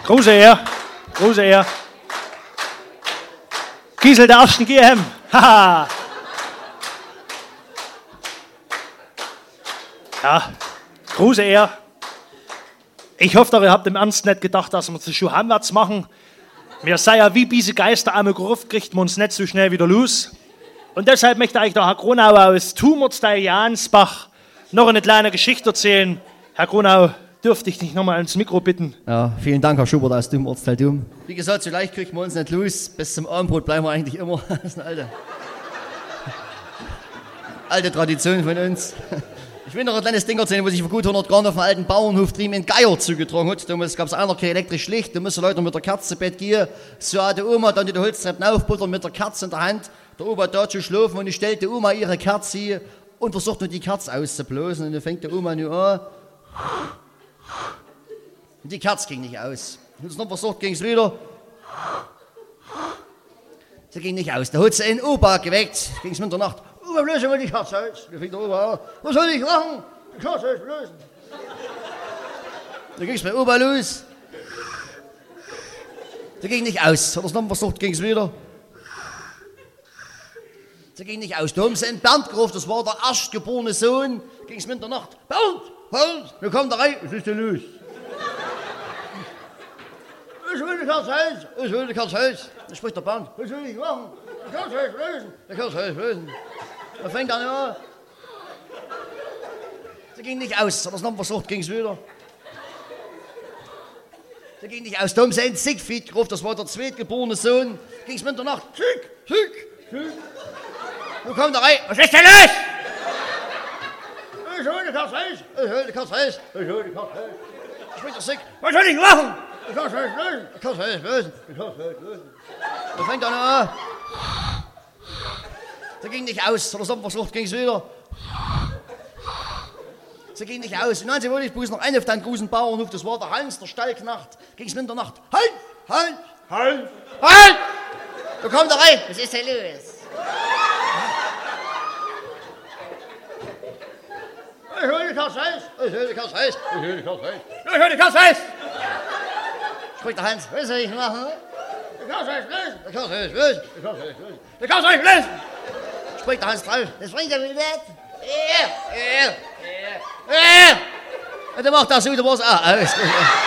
Große Ehre. Große Ehre. Giesel der ersten GM. Haha. Ja, große Ehre. Ich hoffe, ihr habt im Ernst nicht gedacht, dass wir das schon heimwärts machen. Wir seien ja wie diese Geister am Gruft, kriegt man uns nicht so schnell wieder los. Und deshalb möchte euch der Herr Gronau aus Tumortsteil Jansbach noch eine kleine Geschichte erzählen. Herr Gronau, dürfte ich dich nochmal ans Mikro bitten? Ja, vielen Dank, Herr Schubert aus Tumortsteil Dum. Wie gesagt, so leicht kriegen wir uns nicht los. Bis zum Abendbrot bleiben wir eigentlich immer. Das ist eine alte Tradition von uns. Ich will noch ein kleines Ding erzählen, wo sich vor gut 100 Jahren auf dem alten Bauernhof drüben in Geier zugetragen hat. Damals gab es einer kein elektrisch Licht, da müssen Leute mit der Kerze ins Bett gehen. So hat die Oma dann die Holztreppen aufbuttern mit der Kerze in der Hand. Der Opa da zu schlafen und ich stellte die Oma ihre Kerze und versucht nur die Kerze auszublasen. Und dann fängt die Oma nur an. Und die Kerze ging nicht aus. Und es noch versucht, ging es wieder. Sie ging nicht aus. Da hat sie einen Opa geweckt, ging es mit der Nacht. Opa, löse mal die Kerze aus. Da fängt der Opa an. Was soll ich machen? Die Kerze auslösen. Da ging es bei Opa los. Da ging nicht aus. Hat er es noch versucht, ging es wieder. Sie ging nicht aus. Da haben sie einen Bernd gerufen, das war der erstgeborene Sohn. Ging es mit der Nacht. Bernd, wir kommen da rein. Was ist denn los? Ich will die Kerze aus. Ich will die Kerze aus. Da spricht der Bernd. Was soll ich machen? Die Kerze lösen. Die Kerze lösen. Da fängt er an. Sie ging nicht aus. Hat er es noch versucht, ging es wieder. Sie ging nicht aus. Da haben sie einen Siegfried gerufen, das war der zweitgeborene Sohn. Ging es mit der Nacht. Sieg. Wo kommt der rein? Was ist denn los? Ich hol die Kerze raus. Ich hol die Kerze raus. Ich hol die Kerze raus. Spricht der Sieg. Was soll ich machen? Die Kerze lösen. Die Kerze lösen. Die Kerze lösen. Da fängt er an. Sie ging nicht aus. Hat er es noch versucht, ging es wieder. Sie ging nicht aus. Und dann wollte ich bloß noch einen auf den großen Bauernhof. Das war der Hans, der Stallknecht. Ging es mit der Nacht. Halt! Wo kommt er rein? Was ist denn los? Ich hol die Kerze raus. Ich hol die Kerze raus. Ich hol die Kerze raus. Ich hol die Kerze raus. Spricht der Hans. Was soll ich machen? Die Kerze lösen. Die Kerze lösen. Die Kerze lösen. Die Kerze lösen. Spricht der Hans drauf. Das bringt er wieder nicht. Und dann macht er so, da war's auch aus.